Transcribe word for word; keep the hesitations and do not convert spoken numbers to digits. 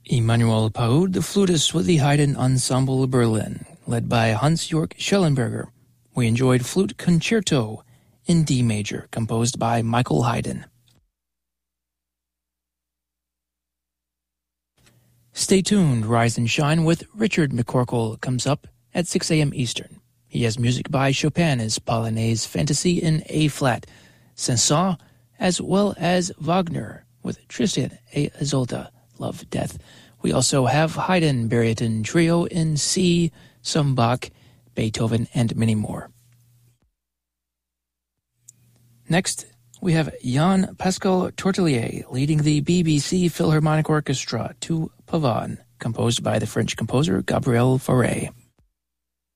Emanuel Paud, the flutist with the Haydn Ensemble Berlin, led by Hans-Jörg Schellenberger. We enjoyed Flute Concerto in D major, composed by Michael Haydn. Stay tuned. Rise and Shine with Richard McCorkle comes up at six a.m. Eastern. He has music by Chopin as Polonaise Fantasy in A-flat, Saint-Saëns, as well as Wagner with Tristan et Isolde, Love, Death. We also have Haydn Baryton Trio in C, some Bach, Beethoven, and many more. Next, we have Jean-Pascal Tortelier leading the B B C Philharmonic Orchestra to Pavane, composed by the French composer Gabriel Fauré.